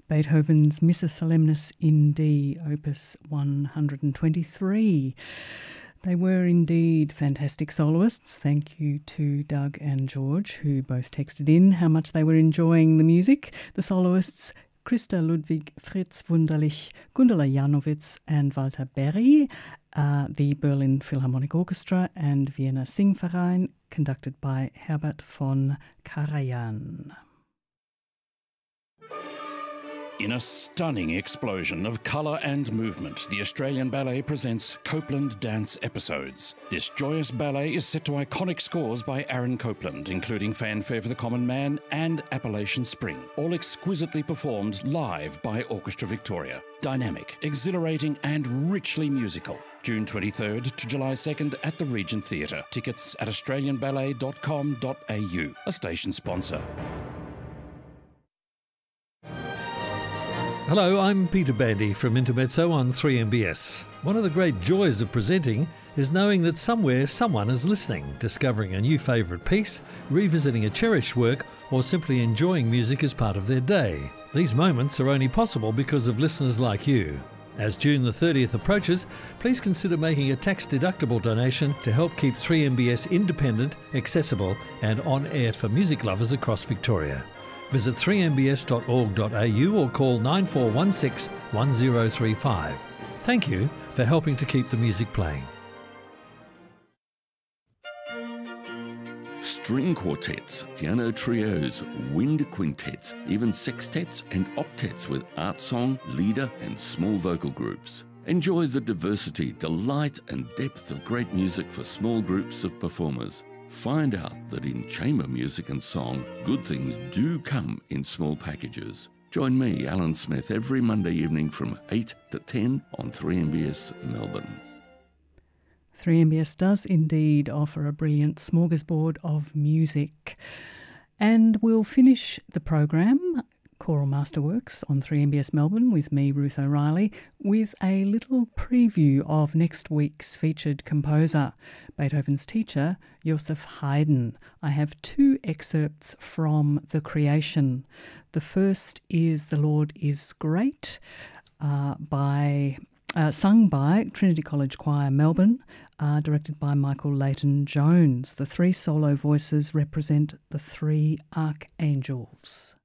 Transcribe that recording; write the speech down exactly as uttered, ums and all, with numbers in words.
Beethoven's Missa Solemnis in D, opus one hundred twenty-three. They were indeed fantastic soloists. Thank you to Doug and George, who both texted in how much they were enjoying the music. The soloists Christa Ludwig, Fritz Wunderlich, Gundula Janowitz and Walter Berry, uh, the Berlin Philharmonic Orchestra and Vienna Singverein, conducted by Herbert von Karajan. In a stunning explosion of colour and movement, the Australian Ballet presents Copeland Dance Episodes. This joyous ballet is set to iconic scores by Aaron Copland, including Fanfare for the Common Man and Appalachian Spring, all exquisitely performed live by Orchestra Victoria. Dynamic, exhilarating and richly musical. June twenty-third to July second at the Regent Theatre. Tickets at australian ballet dot com dot a u, a station sponsor. Hello, I'm Peter Bandy from Intermezzo on three M B S. One of the great joys of presenting is knowing that somewhere someone is listening, discovering a new favourite piece, revisiting a cherished work, or simply enjoying music as part of their day. These moments are only possible because of listeners like you. As June the thirtieth approaches, please consider making a tax-deductible donation to help keep three M B S independent, accessible and on air for music lovers across Victoria. Visit three m b s dot org dot a u or call nine four one six one zero three five. Thank you for helping to keep the music playing. String quartets, piano trios, wind quintets, even sextets and octets with art song, leader and small vocal groups. Enjoy the diversity, delight and depth of great music for small groups of performers. Find out that in chamber music and song, good things do come in small packages. Join me, Alan Smith, every Monday evening from eight to ten on three M B S Melbourne. three M B S does indeed offer a brilliant smorgasbord of music. And we'll finish the program, Choral Masterworks on three M B S Melbourne with me, Ruth O'Reilly, with a little preview of next week's featured composer, Beethoven's teacher, Joseph Haydn. I have two excerpts from The Creation. The first is The Lord is Great, uh, by uh, sung by Trinity College Choir Melbourne, uh, directed by Michael Leighton Jones. The three solo voices represent the three archangels.